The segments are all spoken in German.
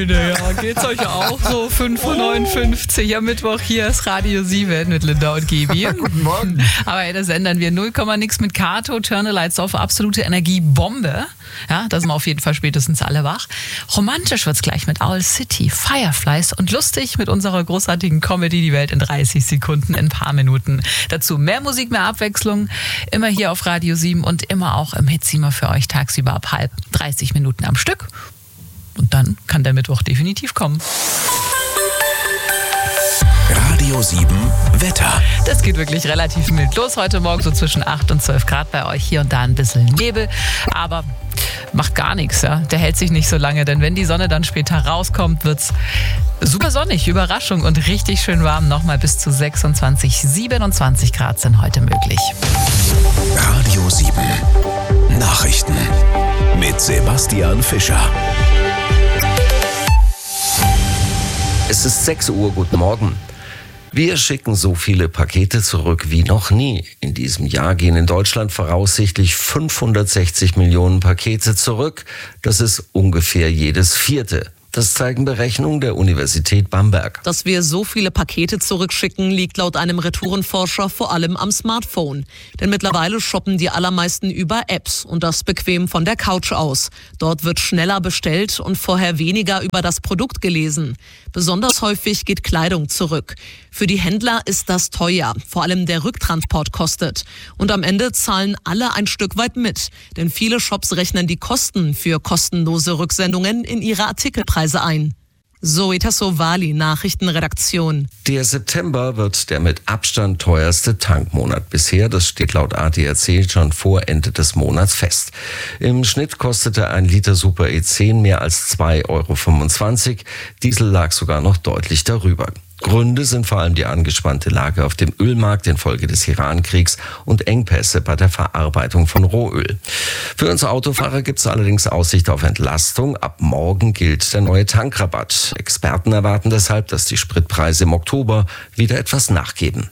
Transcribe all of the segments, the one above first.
Freunde, ja, geht's euch auch so? 5:59 Uhr am Mittwoch, hier ist Radio 7 mit Linda und Gibi. Guten Morgen. Aber hey, das ändern wir 0, nix mit Kato, Turn the Lights Off, absolute Energiebombe. Ja, da sind wir auf jeden Fall spätestens alle wach. Romantisch wird's gleich mit Owl City, Fireflies und lustig mit unserer großartigen Comedy Die Welt in 30 Sekunden, in ein paar Minuten. Dazu mehr Musik, mehr Abwechslung, immer hier auf Radio 7 und immer auch im Hitzimmer für euch tagsüber ab 30 Minuten am Stück. Und dann kann der Mittwoch definitiv kommen. Radio 7 Wetter. Das geht wirklich relativ mild los heute Morgen, so zwischen 8 und 12 Grad bei euch. Hier und da ein bisschen Nebel, aber macht gar nichts. Ja? Der hält sich nicht so lange, denn wenn die Sonne dann später rauskommt, wird's super sonnig, Überraschung und richtig schön warm. Nochmal bis zu 26, 27 Grad sind heute möglich. Radio 7 Nachrichten mit Sebastian Fischer. Es ist 6 Uhr, guten Morgen. Wir schicken so viele Pakete zurück wie noch nie. In diesem Jahr gehen in Deutschland voraussichtlich 560 Millionen Pakete zurück. Das ist ungefähr jedes vierte. Das zeigen Berechnungen der Universität Bamberg. Dass wir so viele Pakete zurückschicken, liegt laut einem Retourenforscher vor allem am Smartphone. Denn mittlerweile shoppen die allermeisten über Apps und das bequem von der Couch aus. Dort wird schneller bestellt und vorher weniger über das Produkt gelesen. Besonders häufig geht Kleidung zurück. Für die Händler ist das teuer. Vor allem der Rücktransport kostet. Und am Ende zahlen alle ein Stück weit mit. Denn viele Shops rechnen die Kosten für kostenlose Rücksendungen in ihre Artikelpreise ein. Zoe Tassovali, Nachrichtenredaktion. Der September wird der mit Abstand teuerste Tankmonat bisher. Das steht laut ADAC schon vor Ende des Monats fest. Im Schnitt kostete ein Liter Super E10 mehr als 2,25 €. Diesel lag sogar noch deutlich darüber. Gründe sind vor allem die angespannte Lage auf dem Ölmarkt infolge des Iran-Kriegs und Engpässe bei der Verarbeitung von Rohöl. Für uns Autofahrer gibt es allerdings Aussicht auf Entlastung. Ab morgen gilt der neue Tankrabatt. Experten erwarten deshalb, dass die Spritpreise im Oktober wieder etwas nachgeben.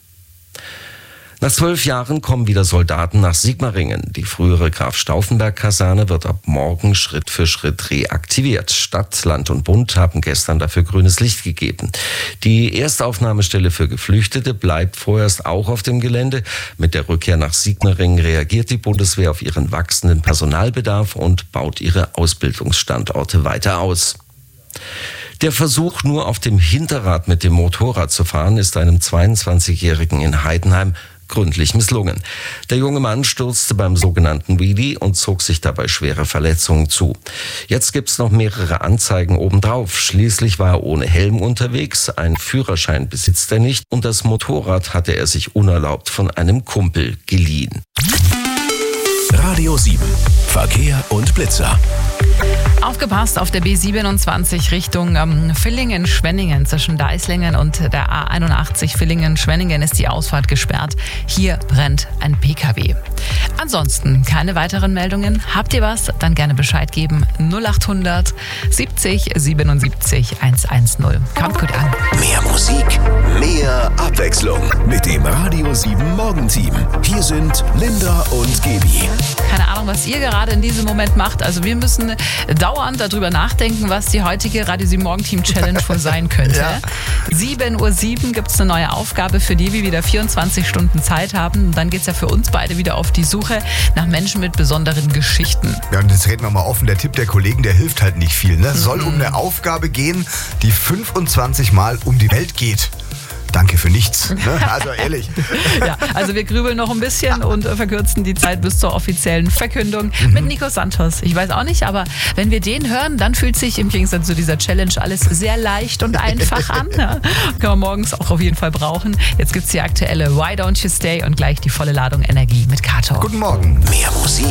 Nach 12 Jahren kommen wieder Soldaten nach Sigmaringen. Die frühere Graf-Stauffenberg-Kaserne wird ab morgen Schritt für Schritt reaktiviert. Stadt, Land und Bund haben gestern dafür grünes Licht gegeben. Die Erstaufnahmestelle für Geflüchtete bleibt vorerst auch auf dem Gelände. Mit der Rückkehr nach Sigmaringen reagiert die Bundeswehr auf ihren wachsenden Personalbedarf und baut ihre Ausbildungsstandorte weiter aus. Der Versuch, nur auf dem Hinterrad mit dem Motorrad zu fahren, ist einem 22-Jährigen in Heidenheim gründlich misslungen. Der junge Mann stürzte beim sogenannten Wheelie und zog sich dabei schwere Verletzungen zu. Jetzt gibt's noch mehrere Anzeigen obendrauf. Schließlich war er ohne Helm unterwegs, einen Führerschein besitzt er nicht und das Motorrad hatte er sich unerlaubt von einem Kumpel geliehen. Radio 7 Verkehr und Blitzer. Aufgepasst auf der B27 Richtung Villingen-Schwenningen. Zwischen Deislingen und der A81 Villingen-Schwenningen ist die Ausfahrt gesperrt. Hier brennt ein PKW. Ansonsten keine weiteren Meldungen. Habt ihr was? Dann gerne Bescheid geben. 0800 70 77 110. Kommt gut an. Mehr Musik, mehr Abwechslung mit dem Radio 7 Morgenteam. Hier sind Linda und Gibi. Keine Ahnung, was ihr gerade in diesem Moment macht. Also wir müssen dauernd darüber nachdenken, was die heutige Radio 7 Morgenteam Challenge wohl sein könnte. Ja. 7:07 Uhr gibt es eine neue Aufgabe, für die wir wieder 24 Stunden Zeit haben. Und dann geht es ja für uns beide wieder auf die Suche nach Menschen mit besonderen Geschichten. Ja, und jetzt reden wir mal offen, der Tipp der Kollegen, der hilft halt nicht viel. Ne? Soll um eine Aufgabe gehen, die 25 Mal um die Welt geht. Danke für nichts. Ne? Also ehrlich. Ja, also wir grübeln noch ein bisschen und verkürzen die Zeit bis zur offiziellen Verkündung mit Nico Santos. Ich weiß auch nicht, aber wenn wir den hören, dann fühlt sich im Gegensatz zu dieser Challenge alles sehr leicht und einfach an. Ja. Können wir morgens auch auf jeden Fall brauchen. Jetzt gibt es die aktuelle Why Don't You Stay und gleich die volle Ladung Energie mit Kato. Guten Morgen. Mehr Musik,